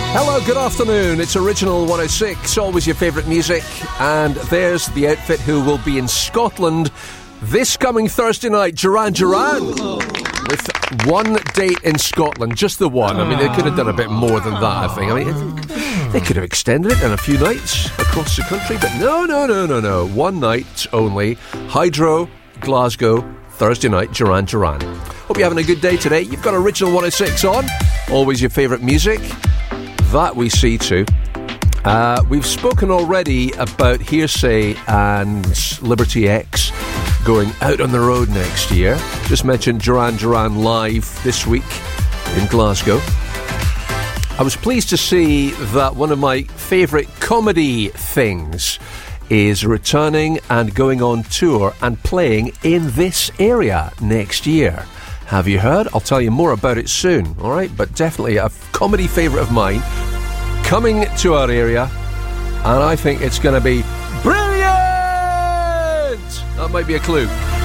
Hello, good afternoon. It's Original 106, always your favourite music. And there's the outfit who will be in Scotland this coming Thursday night, Duran Duran. With one date in Scotland, just the one. I mean, they could have done a bit more than that, I think. I mean, they could have extended it in a few nights across the country, but no. One night only. Hydro, Glasgow, Thursday night, Duran Duran. Hope you're having a good day today. You've got Original 106 on. Always your favourite music. That we see too. We've spoken already about Hearsay and Liberty X going out on the road next year. Just mentioned Duran Duran live this week in Glasgow. I was pleased to see that one of my favourite comedy things is returning and going on tour and playing in this area next year. Have you heard? I'll tell you more about it soon, alright? But definitely a comedy favourite of mine coming to our area, and I think it's going to be brilliant! That might be a clue.